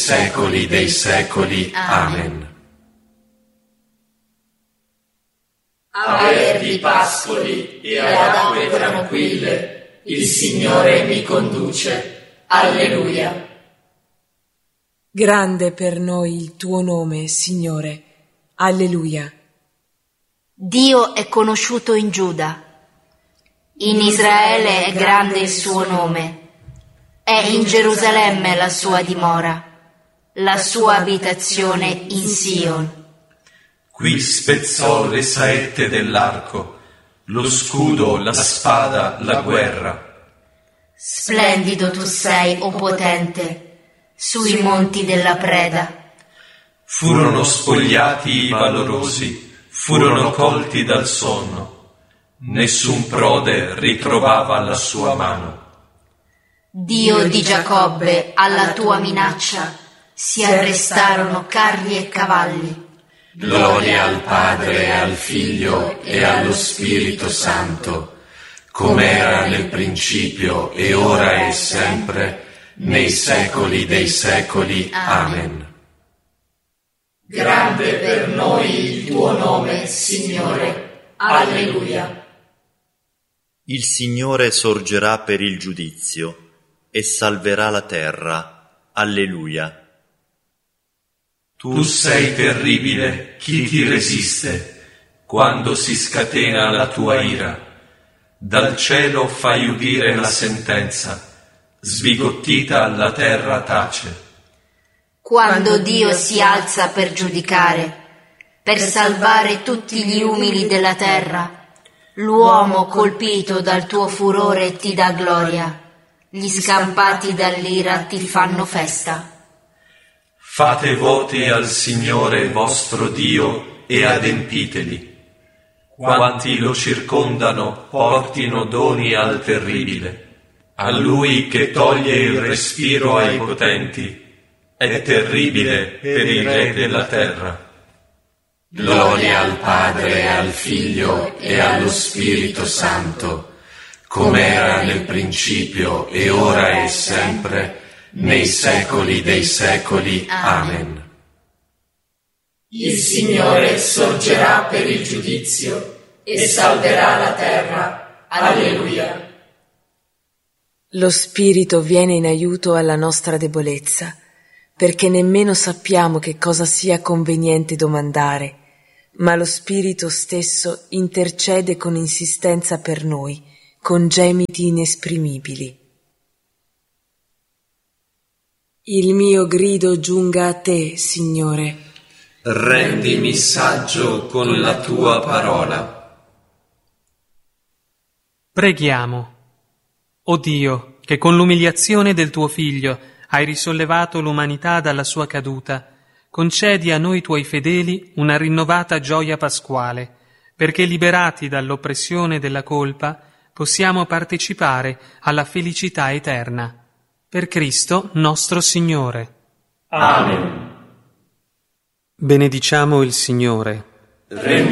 secoli dei secoli. Amen. A verdi pascoli e ad acque tranquille, il Signore mi conduce. Alleluia. Grande per noi il tuo nome, Signore. Alleluia. Dio è conosciuto in Giuda. In Israele è grande il suo nome. È in Gerusalemme la sua dimora, la sua abitazione in Sion. Qui spezzò le saette dell'arco, lo scudo, la spada, la guerra. Splendido tu sei, o potente, sui monti della preda. Furono spogliati i valorosi, furono colti dal sonno. Nessun prode ritrovava la sua mano. Dio di Giacobbe, alla tua minaccia si arrestarono carri e cavalli. Gloria al Padre e al Figlio e allo Spirito Santo, come era nel principio e ora e sempre, nei secoli dei secoli. Amen. Grande per noi il tuo nome, Signore. Alleluia. Il Signore sorgerà per il giudizio e salverà la terra. Alleluia. Tu sei terribile, chi ti resiste, quando si scatena la tua ira? Dal cielo fai udire la sentenza, sbigottita la terra tace. Quando Dio si alza per giudicare, per salvare tutti gli umili della terra, l'uomo colpito dal tuo furore ti dà gloria, gli scampati dall'ira ti fanno festa. Fate voti al Signore vostro Dio e adempiteli. Quanti lo circondano portino doni al terribile. A Lui che toglie il respiro ai potenti, è terribile per i re della terra. Gloria al Padre e al Figlio e allo Spirito Santo, come era nel principio e ora e sempre, nei secoli dei secoli. Amen. Il Signore sorgerà per il giudizio e salverà la terra. Alleluia. Lo Spirito viene in aiuto alla nostra debolezza, perché nemmeno sappiamo che cosa sia conveniente domandare, ma lo Spirito stesso intercede con insistenza per noi, con gemiti inesprimibili. Il mio grido giunga a te, Signore. Rendimi saggio con la tua parola. Preghiamo. O Dio, che con l'umiliazione del tuo Figlio hai risollevato l'umanità dalla sua caduta, concedi a noi tuoi fedeli una rinnovata gioia pasquale, perché liberati dall'oppressione della colpa possiamo partecipare alla felicità eterna. Per Cristo nostro Signore. Amen. Benediciamo il Signore.